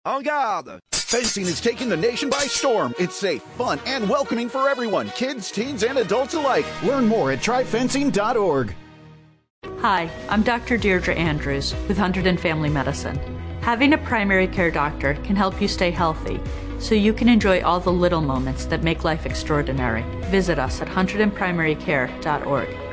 En garde! Fencing is taking the nation by storm. It's safe, fun, and welcoming for everyone, kids, teens, and adults alike. Learn more at tryfencing.org. Hi, I'm Dr. Deirdre Andrews with Hunterdon Family Medicine. Having a primary care doctor can help you stay healthy, so you can enjoy all the little moments that make life extraordinary. Visit us at hunterdonprimarycare.org.